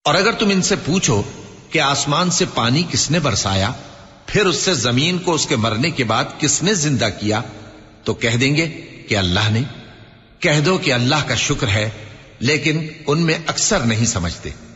और अगर तुम इनसे पूछो कि आसमान से पानी किसने बरसाया, फिर उससे जमीन को उसके मरने के बाद किसने जिंदा किया, तो कह देंगे कि अल्लाह ने। कह दो कि अल्लाह का शुक्र है, लेकिन उनमें अक्सर नहीं समझते।